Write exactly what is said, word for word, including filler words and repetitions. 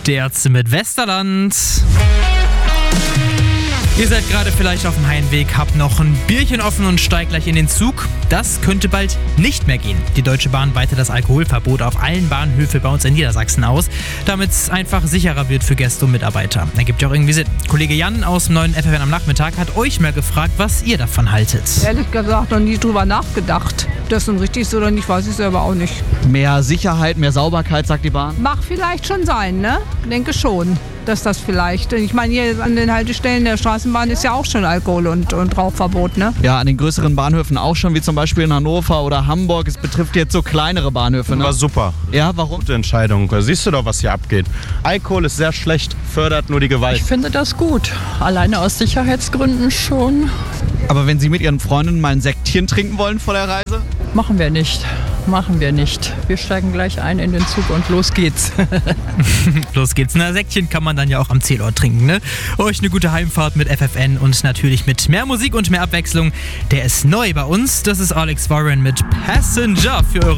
Die Ärzte mit Westerland. Ihr seid gerade vielleicht auf dem Heimweg, habt noch ein Bierchen offen und steigt gleich in den Zug. Das könnte bald nicht mehr gehen. Die Deutsche Bahn weitet das Alkoholverbot auf allen Bahnhöfen bei uns in Niedersachsen aus, damit es einfach sicherer wird für Gäste und Mitarbeiter. Ergibt ja auch irgendwie Sinn. Kollege Jan aus dem neuen F F N am Nachmittag hat euch mal gefragt, was ihr davon haltet. Ehrlich gesagt noch nie drüber nachgedacht. Ob das nun richtig ist oder nicht, weiß ich selber auch nicht. Mehr Sicherheit, mehr Sauberkeit, sagt die Bahn? Mag vielleicht schon sein, ne? Denke schon, dass das vielleicht. Ich meine, hier an den Haltestellen der Straßenbahn ist ja auch schon Alkohol- und, und Rauchverbot, ne? Ja, an den größeren Bahnhöfen auch schon, wie zum Beispiel in Hannover oder Hamburg. Es betrifft jetzt so kleinere Bahnhöfe, ne? War super. Ja, warum? Gute Entscheidung. Siehst du doch, was hier abgeht. Alkohol ist sehr schlecht, fördert nur die Gewalt. Ich finde das gut. Alleine aus Sicherheitsgründen schon. Aber wenn Sie mit Ihren Freundinnen mal ein Sektchen trinken wollen vor der Reise? Machen wir nicht. Machen wir nicht. Wir steigen gleich ein in den Zug und los geht's. Los geht's. Na, Säckchen kann man dann ja auch am Zielort trinken, ne? Euch eine gute Heimfahrt mit F F N und natürlich mit mehr Musik und mehr Abwechslung. Der ist neu bei uns. Das ist Alex Warren mit Passenger für eure